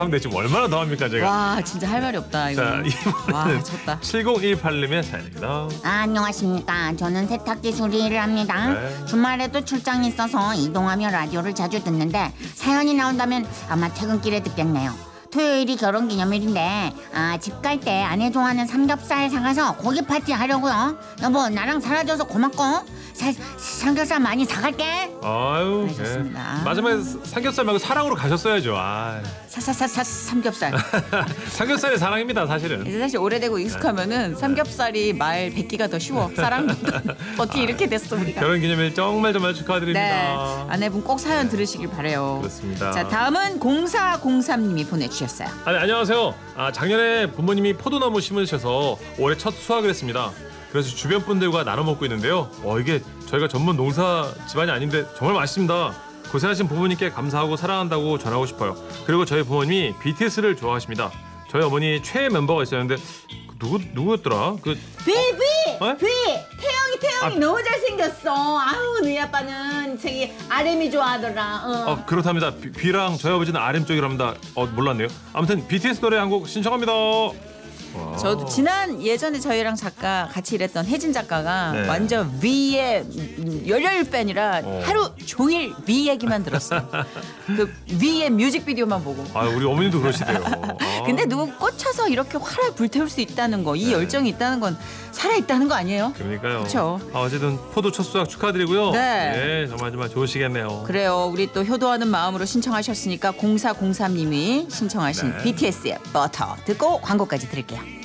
근데 지금 얼마나 더 합니까 제가? 와 진짜 할 말이 없다 이거. 자, 와 이번에는 졌다. 7018님의 사연입니다. 안녕하십니까. 저는 세탁기 수리 일을 합니다. 네. 주말에도 출장이 있어서 이동하며 라디오를 자주 듣는데 사연이 나온다면 아마 퇴근길에 듣겠네요. 토요일이 결혼기념일인데 집 갈 때 아내 좋아하는 삼겹살 사가서 고기 파티 하려고요. 여보 나랑 살아줘서 고맙고 삼겹살 많이 사갈게. 아유, 네, 좋습니다. 마지막에 삼겹살 말고 사랑으로 가셨어야죠. 아, 삼겹살. 삼겹살의 사랑입니다, 사실은. 이제 사실 오래되고 익숙하면은 삼겹살이 말 뱉기가 더 쉬워. 사랑보다 어떻게 이렇게 됐어 우리가. 결혼기념일 정말 축하드립니다. 네, 아내분 꼭 사연 들으시길 바래요. 그렇습니다. 자 다음은 0403님이 보내주셨어요. 아니, 안녕하세요. 작년에 부모님이 포도나무 심으셔서 올해 첫 수확을 했습니다. 그래서 주변 분들과 나눠 먹고 있는데요. 이게 저희가 전문 농사 집안이 아닌데 정말 맛있습니다. 고생하신 부모님께 감사하고 사랑한다고 전하고 싶어요. 그리고 저희 부모님이 BTS를 좋아하십니다. 저희 어머니 최애 멤버가 있었는데 누구였더라? 태영이 너무 잘생겼어. 아우 너희 아빠는 저기 RM이 좋아하더라. 그렇답니다. B랑 저희 아버지는 RM 쪽이랍니다. 몰랐네요. 아무튼 BTS 노래 한 곡 신청합니다. 와. 저도 예전에 저희랑 작가 같이 일했던 혜진 작가가 네. 완전 V의 열혈 팬이라 하루 종일 V 얘기만 들었어요. 그 V의 뮤직비디오만 보고. 우리 어머니도 그러시대요. 근데 누구 꽂혀서 이렇게 활활 불태울 수 있다는 거, 이 네. 열정이 있다는 건 살아있다는 거 아니에요? 그러니까요. 그렇죠. 어쨌든 포도 첫 수확 축하드리고요. 네. 정말 좋으시겠네요. 그래요. 우리 또 효도하는 마음으로 신청하셨으니까 0403님이 신청하신 네. BTS의 버터 듣고 광고까지 드릴게요.